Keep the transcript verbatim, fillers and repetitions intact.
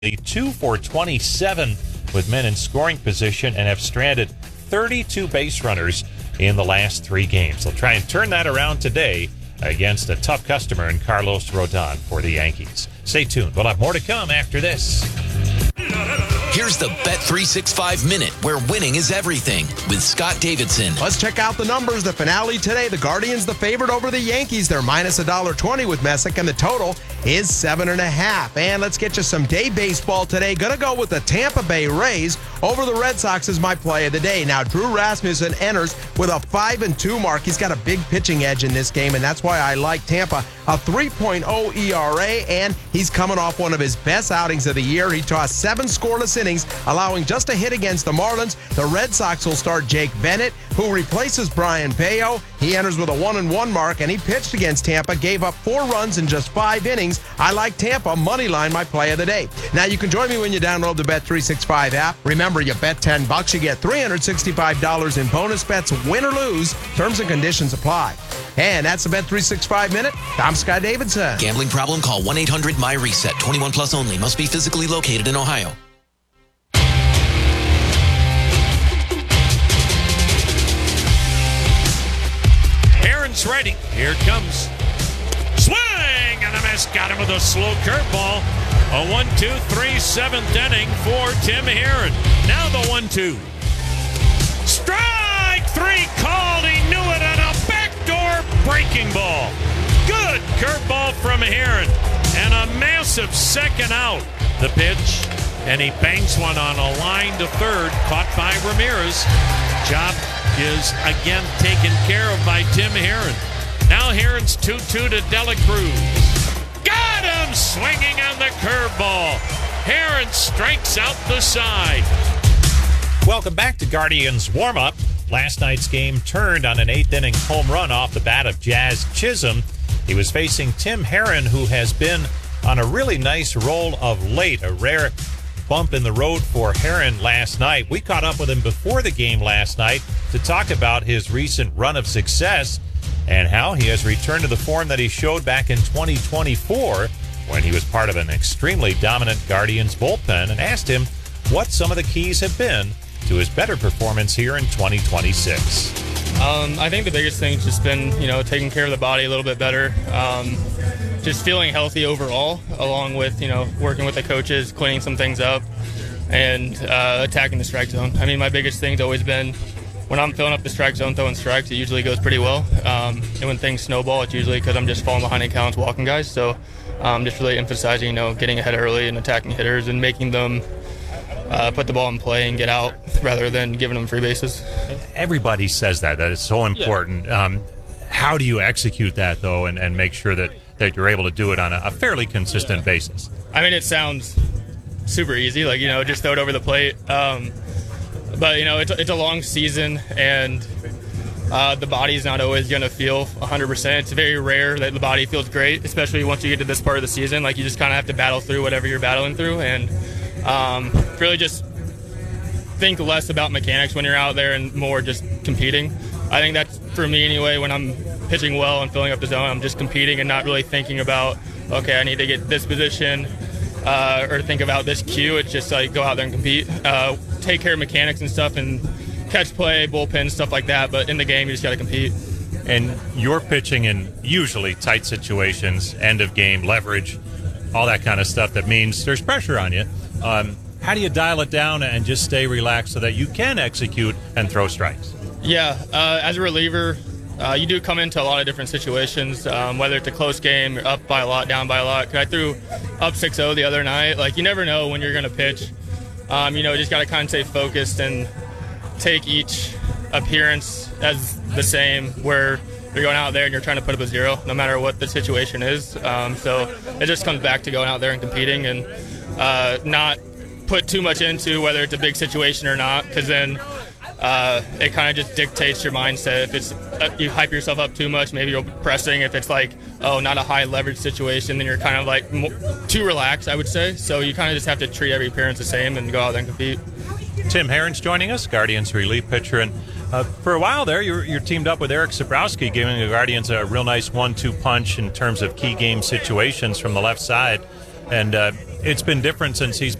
two for twenty-seven with men in scoring position and have stranded thirty-two base runners in the last three games. They'll try and turn that around today against a tough customer in Carlos Rodon for the Yankees. Stay tuned. We'll have more to come after this. Here's the Bet three sixty-five Minute, where winning is everything, with Scott Davidson. Let's check out the numbers. The finale today, the Guardians the favorite over the Yankees. They're minus one dollar twenty with Messick, and the total is seven and a half. And let's get you some day baseball today. Gonna go with the Tampa Bay Rays over the Red Sox as my play of the day. Now, Drew Rasmussen enters with a five and two mark. He's got a big pitching edge in this game, and that's why I like Tampa. A three point oh E R A, and he's coming off one of his best outings of the year. He tossed seven scoreless innings, allowing just a hit against the Marlins. The Red Sox will start Jake Bennett, who replaces Brian Bayo. He enters with a one and one mark, and he pitched against Tampa, gave up four runs in just five innings. I like Tampa, money line, my play of the day. Now, you can join me when you download the Bet three sixty-five app. Remember, you bet ten bucks, you get three hundred sixty-five dollars in bonus bets, win or lose. Terms and conditions apply. And that's the Bet three sixty-five Minute. I'm Scott Davidson. Gambling problem? Call one eight hundred M Y reset. twenty-one plus only. Must be physically located in Ohio. Aaron's ready. Here it comes. Swing and a miss. Got him with a slow curveball. A one two three seventh inning for Tim Herrin. Now the one two. Strike three called. He knew it on a backdoor breaking ball. Good curveball from Herrin. And a massive second out. The pitch. And he bangs one on a line to third. Caught by Ramirez. Job is again taken care of by Tim Herrin. Now Herrin's two two to Dela Cruz. Got him swinging on the curveball. Herrin strikes out the side. Welcome back to Guardians warm-up. Last night's game turned on an eighth-inning home run off the bat of Jazz Chisholm. He was facing Tim Herrin, who has been on a really nice roll of late, a rare bump in the road for Herrin last night. We caught up with him before the game last night to talk about his recent run of success and how he has returned to the form that he showed back in twenty twenty-four when he was part of an extremely dominant Guardians bullpen, and asked him what some of the keys have been to his better performance here in twenty twenty-six. Um, I think the biggest thing's just been, you know, taking care of the body a little bit better. Um, just feeling healthy overall, along with, you know, working with the coaches, cleaning some things up, and uh, attacking the strike zone. I mean, my biggest thing's always been when I'm filling up the strike zone, throwing strikes, it usually goes pretty well. Um, and when things snowball, it's usually because I'm just falling behind in counts, walking guys. So um, just really emphasizing, you know, getting ahead early and attacking hitters and making them Uh, put the ball in play and get out rather than giving them free bases. Everybody says that, that it's so important. Yeah. Um, how do you execute that, though, and, and make sure that, that you're able to do it on a, a fairly consistent yeah. basis? I mean, it sounds super easy, like, you know, just throw it over the plate. Um, but, you know, it's, it's a long season, and uh, the body's not always going to feel one hundred percent. It's very rare that the body feels great, especially once you get to this part of the season. Like, you just kind of have to battle through whatever you're battling through, and Um, really just think less about mechanics when you're out there and more just competing. I think that's, for me anyway, when I'm pitching well and filling up the zone, I'm just competing and not really thinking about, okay, I need to get this position uh, or think about this cue. It's just like go out there and compete, uh, take care of mechanics and stuff, and catch play, bullpen, stuff like that. But in the game, you just got to compete. And you're pitching in usually tight situations, end of game, leverage, all that kind of stuff that means there's pressure on you. Um, how do you dial it down and just stay relaxed so that you can execute and throw strikes? Yeah, uh, as a reliever, uh, you do come into a lot of different situations, um, whether it's a close game, you're up by a lot, down by a lot. I threw up six oh the other night. Like, you never know when you're going to pitch. Um, you know, you just got to kind of stay focused and take each appearance as the same, where you're going out there and you're trying to put up a zero, no matter what the situation is. Um, so it just comes back to going out there and competing, and Uh, not put too much into whether it's a big situation or not, because then uh, it kind of just dictates your mindset. If it's uh, you hype yourself up too much, maybe you're pressing. If it's like, oh, not a high leverage situation, then you're kind of like mo- too relaxed, I would say. So you kind of just have to treat every appearance the same and go out there and compete. Tim Herrin's joining us, Guardians relief pitcher, and uh, for a while there, you're, you're teamed up with Eric Sabrowski, giving the Guardians a real nice one two punch in terms of key game situations from the left side. And uh, it's been different since he's